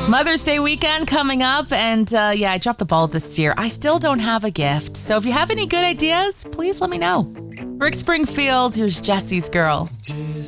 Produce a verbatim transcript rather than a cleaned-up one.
Mother's Day weekend coming up, and uh, yeah, I dropped the ball this year. I still don't have a gift, so if you have any good ideas, please let me know. Rick Springfield, here's Jesse's Girl.